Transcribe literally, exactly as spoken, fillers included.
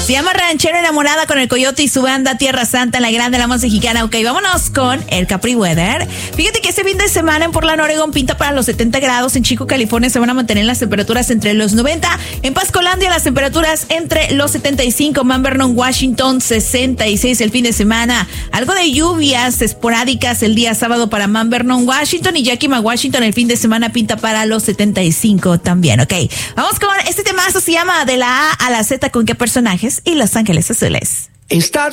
Se llama Ranchero Enamorada con el Coyote y su banda Tierra Santa en la Grande La Voz Mexicana. Ok, vámonos con el Capri Weather. Fíjate que este fin de semana en Portland, Oregon pinta para los setenta grados. En Chico, California se van a mantener las temperaturas entre los noventa. En Pascolandia las temperaturas entre los setenta y cinco. Mount Vernon, Washington, sesenta y seis el fin de semana. Algo de lluvias esporádicas el día sábado para Mount Vernon, Washington, y Yakima, Washington el fin de semana pinta para los setenta y cinco también. Ok, vamos con este temazo, se llama De la A a la Z con qué personajes y Los Ángeles Azules. Está